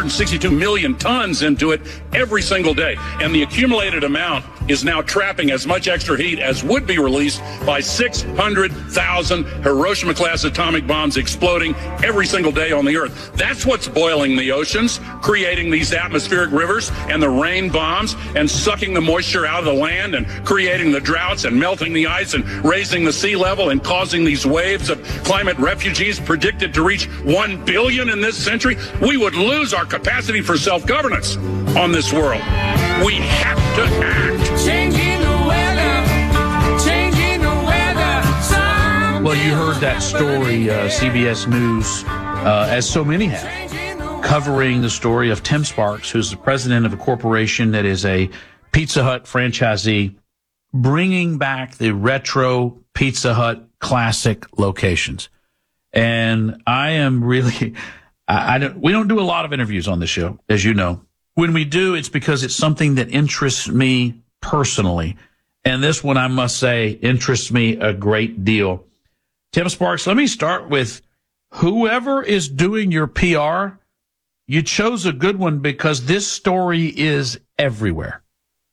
162 million tons into it every single day. And the accumulated amount is now trapping as much extra heat as would be released by 600,000 Hiroshima-class atomic bombs exploding every single day on the Earth. That's what's boiling the oceans, creating these atmospheric rivers and the rain bombs and sucking the moisture out of the land and creating the droughts and melting the ice and raising the sea level and causing these waves of climate refugees predicted to reach 1 billion in this century. We would lose our capacity for self-governance on this world. We have to act. Changing the weather, changing the weather. Well, you heard that story, CBS News, as so many have, covering the story of Tim Sparks, who's the president of a corporation that is a Pizza Hut franchisee, bringing back the retro Pizza Hut classic locations. And I am really, we don't do a lot of interviews on this show, as you know. When we do, it's because it's something that interests me personally. And this one, I must say, interests me a great deal. Tim Sparks, let me start with whoever is doing your PR. You chose a good one because this story is everywhere.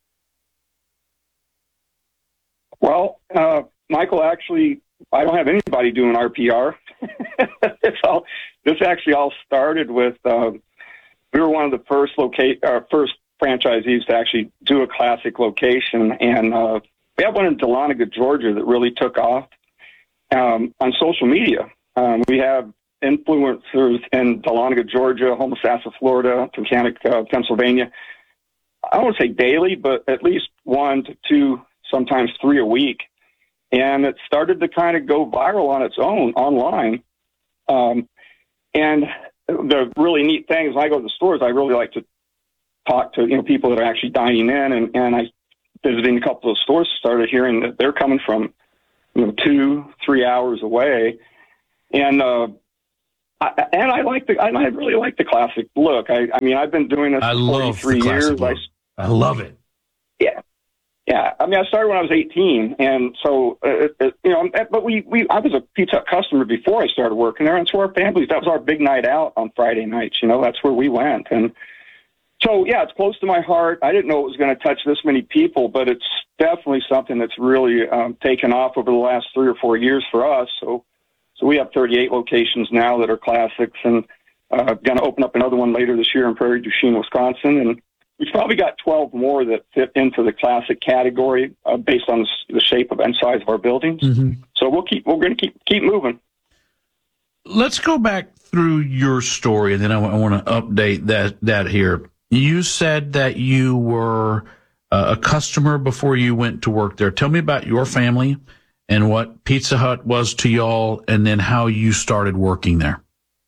Well, Michael, actually, I don't have anybody doing our PR. This actually all started with, we were one of the first franchisees to actually do a classic location, and we have one in Dahlonega, Georgia, that really took off on social media. We have influencers in Dahlonega, Georgia, Homosassa, Florida, Tunkhannock, Pennsylvania. I don't want to say daily, but at least 1 to 2, sometimes 3 a week. And it started to kind of go viral on its own online. And the really neat thing is when I go to the stores, I really like to talk to, people that are actually dining in. And I, visiting a couple of stores, started hearing that they're coming from, 2-3 hours away. And, I really like the classic look. I mean, I've been doing this for 43 years. I love it. Yeah. Yeah. I mean, I started when I was 18. And so, but I was a Pizza Hut customer before I started working there. And so our families, that was our big night out on Friday nights. That's where we went. And so, yeah, it's close to my heart. I didn't know it was going to touch this many people, but it's definitely something that's really taken off over the last 3 or 4 years for us. So we have 38 locations now that are classics, and going to open up another one later this year in Prairie du Chien, Wisconsin. And we've probably got 12 more that fit into the classic category based on the shape and size of our buildings. Mm-hmm. So we're going to keep moving. Let's go back through your story, and then I want to update that here. You said that you were a customer before you went to work there. Tell me about your family and what Pizza Hut was to y'all, and then how you started working there.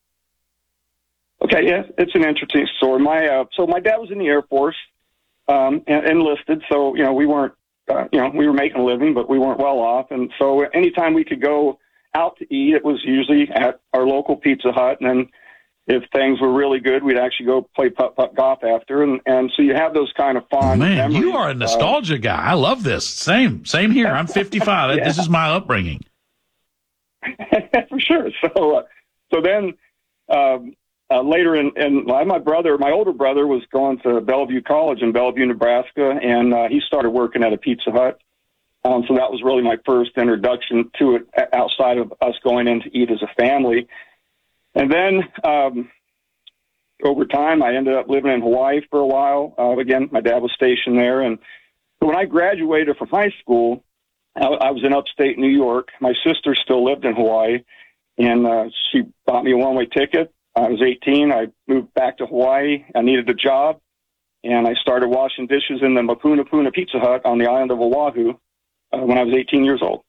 Okay, yeah, it's an interesting story. My dad was in the Air Force, and enlisted. So we weren't, we were making a living, but we weren't well off. And so anytime we could go out to eat, it was usually at our local Pizza Hut. And then if things were really good, we'd actually go play putt-putt golf after. And so you have those kind of fond memories. You are a nostalgia guy. I love this. Same here. I'm 55. Yeah. This is my upbringing. For sure. So then, later my older brother was going to Bellevue College in Bellevue, Nebraska, and he started working at a Pizza Hut. So that was really my first introduction to it outside of us going in to eat as a family. And then over time, I ended up living in Hawaii for a while. Again, my dad was stationed there. And when I graduated from high school, I was in upstate New York. My sister still lived in Hawaii, and she bought me a one-way ticket. I was 18. I moved back to Hawaii. I needed a job, and I started washing dishes in the Mapuna Puna Pizza Hut on the island of Oahu when I was 18 years old.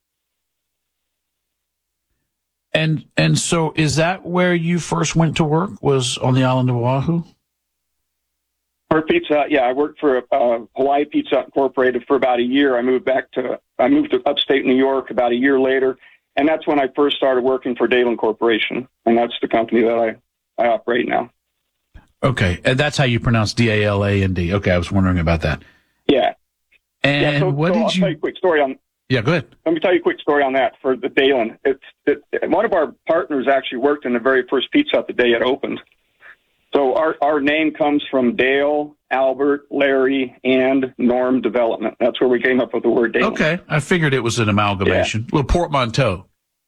And so is that where you first went to work, was on the island of Oahu? For Pizza Hut, yeah. I worked for Hawaii Pizza Hut Incorporated for about a year. I moved to upstate New York about a year later, and that's when I first started working for Daland Corporation, and that's the company that I operate now. Okay, and that's how you pronounce D-A-L-A-N-D. Okay, I was wondering about that. Yeah. And I'll tell you a quick story on. Yeah, go ahead. Let me tell you a quick story on that for the Daland. One of our partners actually worked in the very first Pizza Hut the day it opened. So our name comes from Dale, Albert, Larry, and Norm Development. That's where we came up with the word Dale. Okay, I figured it was an amalgamation. Little portmanteau.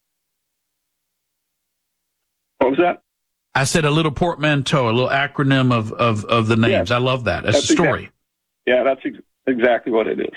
What was that? I said a little portmanteau, a little acronym of the names. Yes. I love that. That's a story. That's exactly what it is.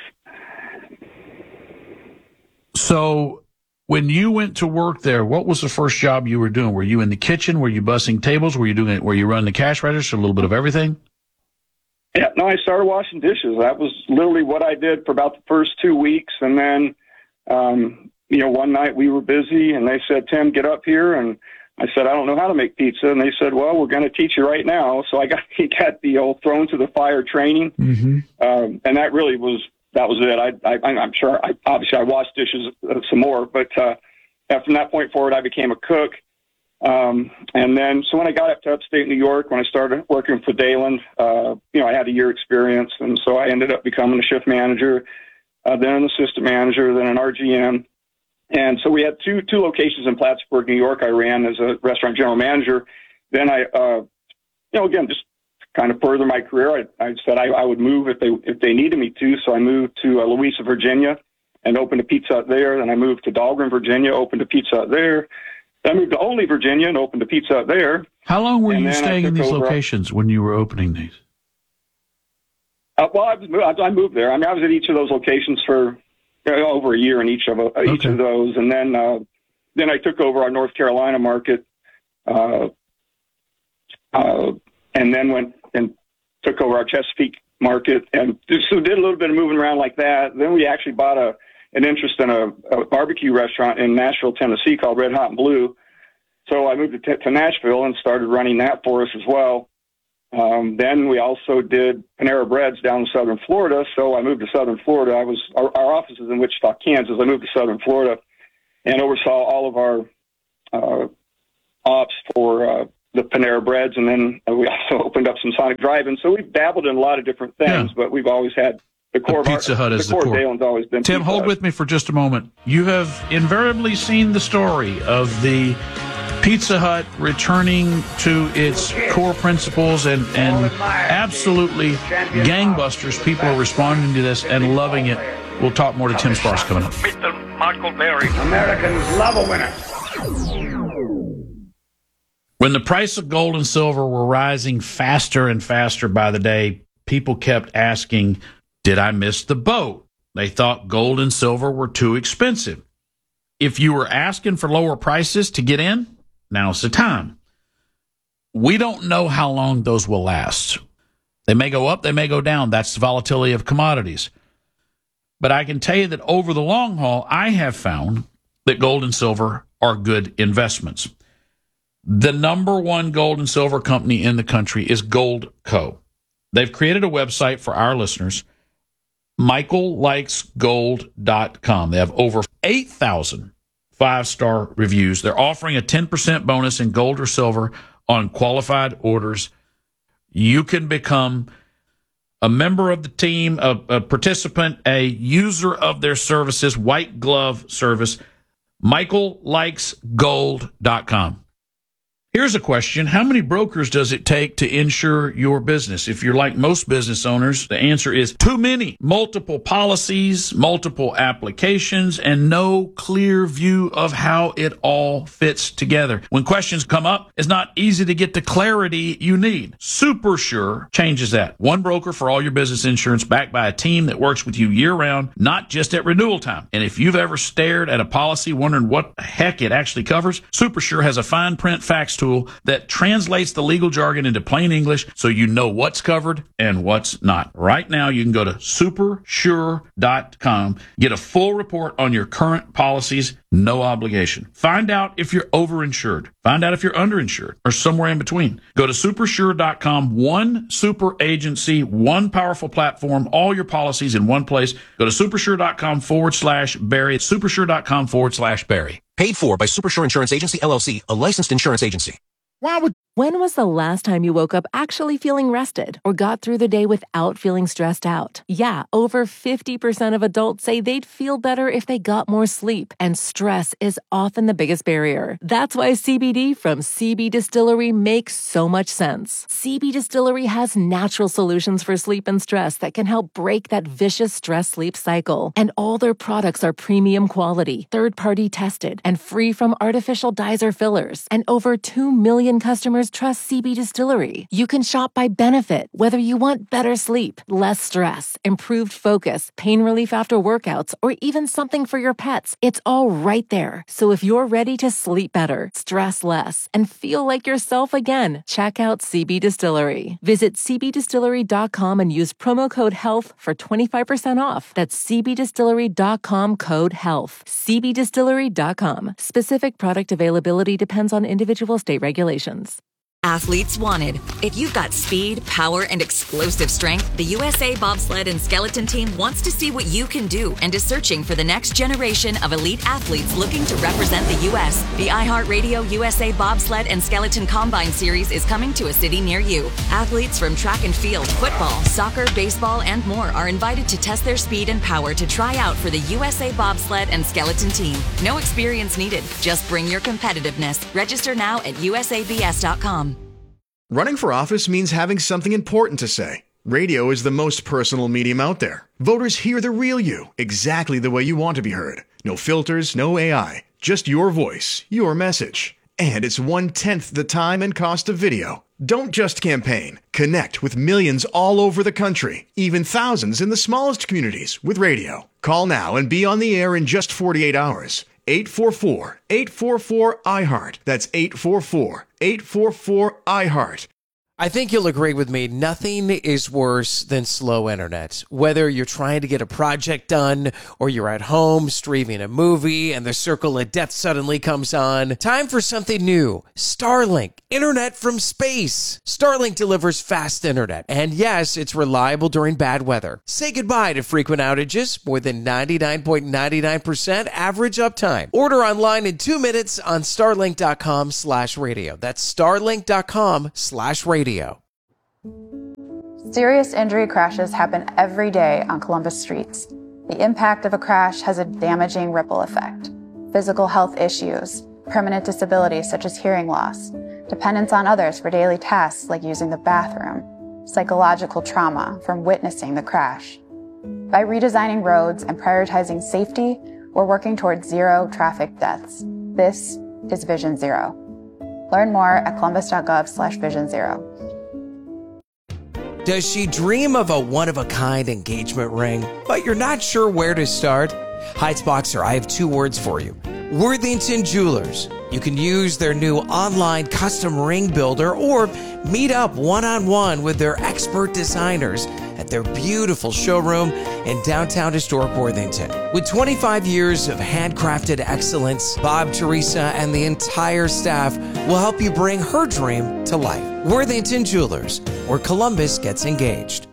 So when you went to work there, what was the first job you were doing? Were you in the kitchen? Were you bussing tables? Were you running the cash register? A little bit of everything? Yeah, no, I started washing dishes. That was literally what I did for about the first 2 weeks. And then, one night we were busy and they said, Tim, get up here. And I said, I don't know how to make pizza. And they said, well, we're going to teach you right now. So I got the old thrown to the fire training. Mm-hmm. And that really was it. I'm sure obviously I washed dishes some more, but from that point forward, I became a cook. And then, so when I got up to upstate New York, when I started working for Dayland, I had a year experience. And so I ended up becoming a shift manager, then an assistant manager, then an RGM. And so we had two locations in Plattsburgh, New York. I ran as a restaurant general manager. Then I, again, just kind of further my career, I said I would move if they needed me to. So I moved to Louisa, Virginia, and opened a Pizza Hut there. Then I moved to Dahlgren, Virginia, opened a Pizza Hut there. Then I moved to Olney, Virginia, and opened a Pizza Hut there. How long were you staying in these locations when you were opening these? I moved there. I mean, I was at each of those locations for over a year in each of those, and then I took over our North Carolina market, and then went and took over our Chesapeake market, and so did a little bit of moving around like that. Then we actually bought an interest in a barbecue restaurant in Nashville, Tennessee called Red Hot and Blue. So I moved to Nashville and started running that for us as well. Then we also did Panera Breads down in southern Florida. So I moved to southern Florida. Our office is in Wichita, Kansas. I moved to southern Florida and oversaw all of our ops for the Panera Breads. And then we also opened up some Sonic Drive-In. So we've dabbled in a lot of different things, but we've always had the core. Pizza Hut is the core. Dalen's always been Tim, hold with me for just a moment. You have invariably seen the story of the Pizza Hut returning to its core principles and absolutely gangbusters. People are responding to this and loving it. We'll talk more to Tim Sparks coming up. Mr. Michael Berry. Americans love a winner. When the price of gold and silver were rising faster and faster by the day, people kept asking, did I miss the boat? They thought gold and silver were too expensive. If you were asking for lower prices to get in, now's the time. We don't know how long those will last. They may go up, they may go down. That's the volatility of commodities. But I can tell you that over the long haul, I have found that gold and silver are good investments. The number one gold and silver company in the country is Goldco. They've created a website for our listeners, michaellikesgold.com. They have over 8,000 5-star reviews. They're offering a 10% bonus in gold or silver on qualified orders. You can become a member of the team, a participant, a user of their services, white glove service, michaellikesgold.com. Here's a question. How many brokers does it take to insure your business? If you're like most business owners, the answer is too many. Multiple policies, multiple applications, and no clear view of how it all fits together. When questions come up, it's not easy to get the clarity you need. SuperSure changes that. One broker for all your business insurance backed by a team that works with you year-round, not just at renewal time. And if you've ever stared at a policy wondering what the heck it actually covers, SuperSure has a fine print facts tool that translates the legal jargon into plain English so you know what's covered and what's not. Right now, you can go to supersure.com, get a full report on your current policies, no obligation. Find out if you're overinsured. Find out if you're underinsured or somewhere in between. Go to supersure.com, one super agency, one powerful platform, all your policies in one place. Go to supersure.com/Barry. Supersure.com/Barry. Paid for by Supersure Insurance Agency, LLC, a licensed insurance agency. Why would When was the last time you woke up actually feeling rested or got through the day without feeling stressed out? Yeah, over 50% of adults say they'd feel better if they got more sleep, and stress is often the biggest barrier. That's why CBD from CB Distillery makes so much sense. CB Distillery has natural solutions for sleep and stress that can help break that vicious stress-sleep cycle. And all their products are premium quality, third-party tested, and free from artificial dyes or fillers. And over 2 million customers trust CB Distillery. You can shop by benefit, whether you want better sleep, less stress, improved focus, pain relief after workouts, or even something for your pets. It's all right there. So if you're ready to sleep better, stress less, and feel like yourself again, check out CB Distillery. Visit cbdistillery.com and use promo code HEALTH for 25% off. That's cbdistillery.com code HEALTH. cbdistillery.com. Specific product availability depends on individual state regulations. Athletes wanted. If you've got speed, power, and explosive strength, the USA Bobsled and Skeleton Team wants to see what you can do and is searching for the next generation of elite athletes looking to represent the U.S. The iHeartRadio USA Bobsled and Skeleton Combine Series is coming to a city near you. Athletes from track and field, football, soccer, baseball, and more are invited to test their speed and power to try out for the USA Bobsled and Skeleton Team. No experience needed. Just bring your competitiveness. Register now at usabs.com. Running for office means having something important to say. Radio is the most personal medium out there. Voters hear the real you, exactly the way you want to be heard. No filters, no AI, just your voice, your message. And it's 1/10 the time and cost of video. Don't just campaign. Connect with millions all over the country, even thousands in the smallest communities with radio. Call now and be on the air in just 48 hours. 844-844-iHeart. That's 844-844-iHeart. I think you'll agree with me, nothing is worse than slow internet. Whether you're trying to get a project done or you're at home streaming a movie and the circle of death suddenly comes on, time for something new. Starlink, internet from space. Starlink delivers fast internet, and yes, it's reliable during bad weather. Say goodbye to frequent outages, more than 99.99% average uptime. Order online in 2 minutes on starlink.com/radio. That's starlink.com/radio. Serious injury crashes happen every day on Columbus streets. The impact of a crash has a damaging ripple effect. Physical health issues, permanent disabilities such as hearing loss, dependence on others for daily tasks like using the bathroom, psychological trauma from witnessing the crash. By redesigning roads and prioritizing safety, we're working towards zero traffic deaths. This is Vision Zero. Learn more at columbus.gov/Vision Zero. Does she dream of a one-of-a-kind engagement ring, but you're not sure where to start? Heights Boxer, I have 2 words for you. Worthington Jewelers. You can use their new online custom ring builder or meet up one-on-one with their expert designers at their beautiful showroom in downtown historic Worthington. With 25 years of handcrafted excellence, Bob, Teresa, and the entire staff will help you bring her dream to life. Worthington Jewelers, where Columbus gets engaged.